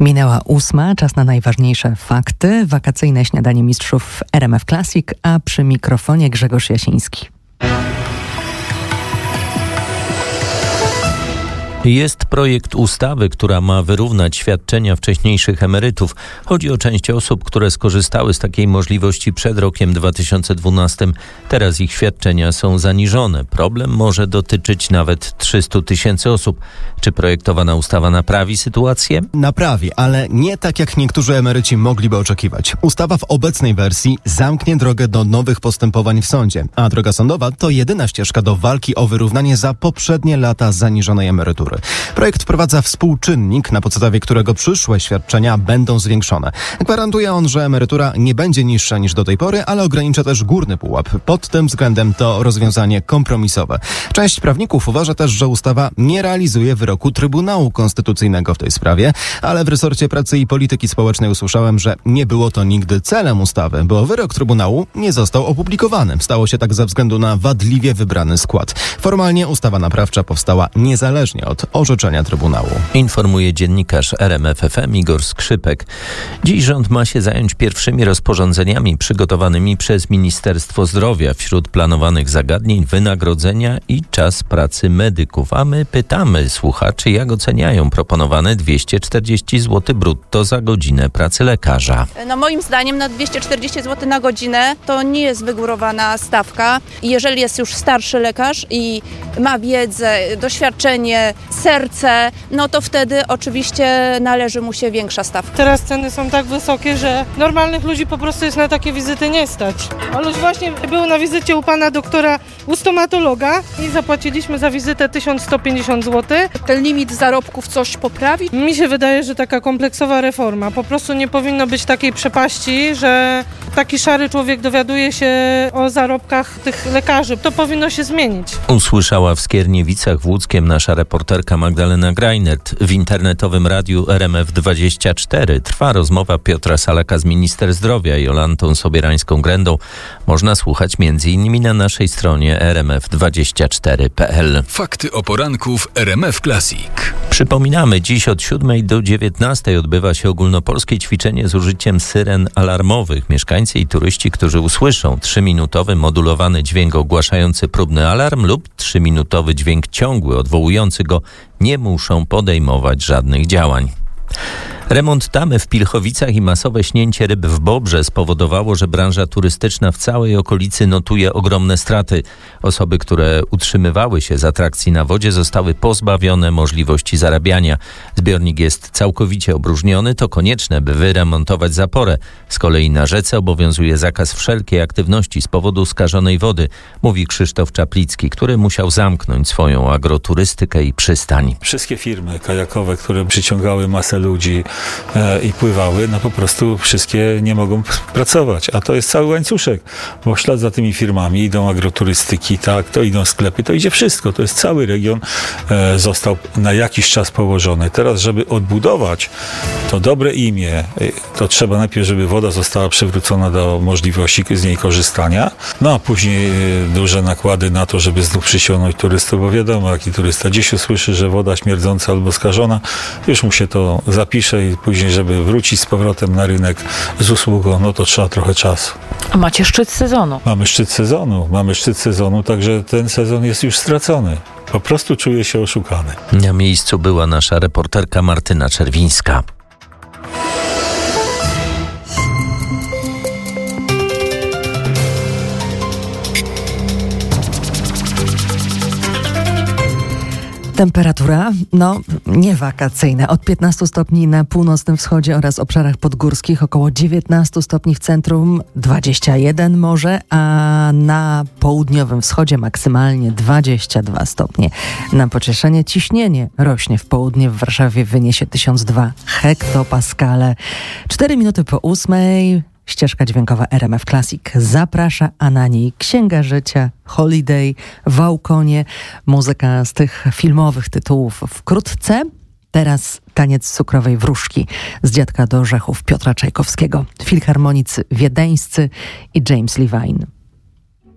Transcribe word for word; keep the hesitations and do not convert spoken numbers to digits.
Minęła ósma, czas na najważniejsze fakty. Wakacyjne śniadanie mistrzów R M F Classic, a przy mikrofonie Grzegorz Jasiński. Jest projekt ustawy, która ma wyrównać świadczenia wcześniejszych emerytów. Chodzi o część osób, które skorzystały z takiej możliwości przed rokiem dwa tysiące dwunastym. Teraz ich świadczenia są zaniżone. Problem może dotyczyć nawet trzystu tysięcy osób. Czy projektowana ustawa naprawi sytuację? Naprawi, ale nie tak jak niektórzy emeryci mogliby oczekiwać. Ustawa w obecnej wersji zamknie drogę do nowych postępowań w sądzie, a droga sądowa to jedyna ścieżka do walki o wyrównanie za poprzednie lata zaniżonej emerytury. Projekt wprowadza współczynnik, na podstawie którego przyszłe świadczenia będą zwiększone. Gwarantuje on, że emerytura nie będzie niższa niż do tej pory, ale ogranicza też górny pułap. Pod tym względem to rozwiązanie kompromisowe. Część prawników uważa też, że ustawa nie realizuje wyroku Trybunału Konstytucyjnego w tej sprawie, ale w resorcie pracy i polityki społecznej usłyszałem, że nie było to nigdy celem ustawy, bo wyrok Trybunału nie został opublikowany. Stało się tak ze względu na wadliwie wybrany skład. Formalnie ustawa naprawcza powstała niezależnie od orzeczenia Trybunału. Informuje dziennikarz R M F F M Igor Skrzypek. Dziś rząd ma się zająć pierwszymi rozporządzeniami przygotowanymi przez Ministerstwo Zdrowia. Wśród planowanych zagadnień wynagrodzenia i czas pracy medyków. A my pytamy słuchaczy, jak oceniają proponowane dwieście czterdzieści złotych brutto za godzinę pracy lekarza. No moim zdaniem na dwieście czterdzieści złotych na godzinę to nie jest wygórowana stawka. Jeżeli jest już starszy lekarz i ma wiedzę, doświadczenie, serce, no to wtedy oczywiście należy mu się większa stawka. Teraz ceny są tak wysokie, że normalnych ludzi po prostu jest na takie wizyty nie stać. Oluś właśnie był na wizycie u pana doktora, u stomatologa i zapłaciliśmy za wizytę tysiąc sto pięćdziesiąt złotych. Ten limit zarobków coś poprawi? Mi się wydaje, że taka kompleksowa reforma. Po prostu nie powinno być takiej przepaści, że taki szary człowiek dowiaduje się o zarobkach tych lekarzy. To powinno się zmienić. Usłyszała w Skierniewicach w Łódzkiem nasza reporterka Magdalena Greinert. W internetowym radiu R M F dwadzieścia cztery trwa rozmowa Piotra Salaka z minister zdrowia Jolantą Sobierańską-Grendą. Można słuchać między innymi na naszej stronie r m f dwadzieścia cztery kropka p l. Fakty o poranku w R M F Classic. Przypominamy, dziś od siódmej do dziewiętnastej odbywa się ogólnopolskie ćwiczenie z użyciem syren alarmowych. Mieszkańcy i turyści, którzy usłyszą trzyminutowy modulowany dźwięk ogłaszający próbny alarm lub trzyminutowy dźwięk ciągły odwołujący go, nie muszą podejmować żadnych działań. Remont tamy w Pilchowicach i masowe śnięcie ryb w Bobrze spowodowało, że branża turystyczna w całej okolicy notuje ogromne straty. Osoby, które utrzymywały się z atrakcji na wodzie, zostały pozbawione możliwości zarabiania. Zbiornik jest całkowicie opróżniony, to konieczne, by wyremontować zaporę. Z kolei na rzece obowiązuje zakaz wszelkiej aktywności z powodu skażonej wody, mówi Krzysztof Czaplicki, który musiał zamknąć swoją agroturystykę i przystań. Wszystkie firmy kajakowe, które przyciągały masę ludzi e, i pływały, no po prostu wszystkie nie mogą pracować. A to jest cały łańcuszek, bo w ślad za tymi firmami idą agroturystyki, tak, to idą sklepy, to idzie wszystko. To jest cały region e, został na jakiś czas położony. Teraz, żeby odbudować to dobre imię, e, to trzeba najpierw, żeby woda została przywrócona do możliwości z niej korzystania, no a później e, duże nakłady na to, żeby znów przyciągnąć turystów, bo wiadomo, jaki turysta dziś usłyszy, że woda śmierdząca albo skażona, już mu się to zapisze i później, żeby wrócić z powrotem na rynek z usługą, no to trzeba trochę czasu. A macie szczyt sezonu. Mamy szczyt sezonu, mamy szczyt sezonu, także ten sezon jest już stracony. Po prostu czuję się oszukany. Na miejscu była nasza reporterka Martyna Czerwińska. Temperatura, no nie wakacyjna, od piętnastu stopni na północnym wschodzie oraz obszarach podgórskich, około dziewiętnaście stopni w centrum, dwadzieścia jeden może, a na południowym wschodzie maksymalnie dwadzieścia dwa stopnie. Na pocieszenie ciśnienie rośnie w południe, w Warszawie wyniesie tysiąc dwa hektopaskale. Cztery minuty po ósmej. Ścieżka dźwiękowa R M F Classic zaprasza, a na niej Księga Życia, Holiday, Wałkonie, muzyka z tych filmowych tytułów wkrótce. Teraz taniec cukrowej wróżki z Dziadka do orzechów Piotra Czajkowskiego, filharmonicy wiedeńscy i James Levine.